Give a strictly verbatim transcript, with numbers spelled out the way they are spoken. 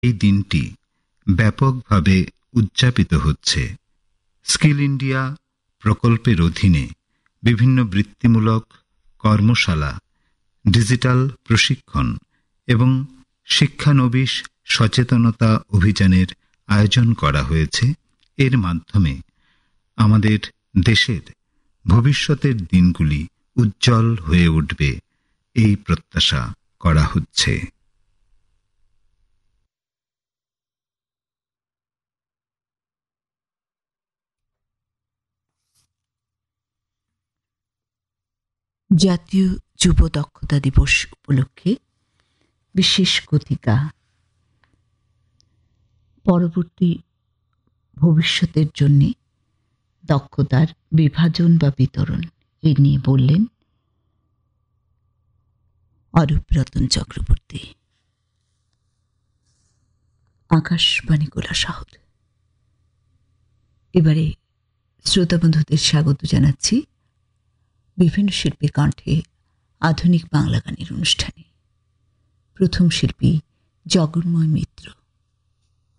এই দিনটি ব্যাপকভাবে উদযাপিত হচ্ছে। স্কিল ইন্ডিয়া প্রকল্পের অধীনে বিভিন্ন বৃত্তিমূলক কর্মশালা, ডিজিটাল প্রশিক্ষণ এবং শিক্ষানবিশ সচেতনতা অভিযানের আয়োজন করা হয়েছে। এর মাধ্যমে আমাদের দেশের ভবিষ্যতের দিনগুলি উজ্জ্বল হয়ে উঠবে, এই প্রত্যাশা করা হচ্ছে। জাতীয় যুব দক্ষতা দিবস উপলক্ষে বিশেষ কথিকা পরবর্তী ভবিষ্যতের জন্য দক্ষতার বিভাজন বা বিতরণ, এ নিয়ে বললেন অরূপ রতন চক্রবর্তী। আকাশবাণী কোলাশহর। এবারে শ্রোতা বন্ধুদের স্বাগত জানাচ্ছি বিভিন্ন শিল্পীর কণ্ঠে আধুনিক বাংলা গানের অনুষ্ঠানে। প্রথম শিল্পী জগন্ময় মিত্র।